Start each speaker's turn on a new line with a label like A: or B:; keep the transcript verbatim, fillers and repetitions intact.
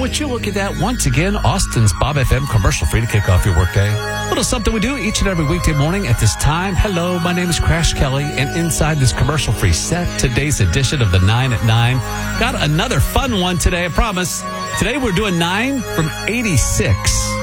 A: would you look at that? Once again, Austin's Bob F M commercial free to kick off your workday. A little something we do each and every weekday morning at this time. Hello, my name is Crash Kelly, and inside this commercial free set, today's edition of the nine at nine. Got another fun one today, I promise. Today we're doing nine from eighty-six.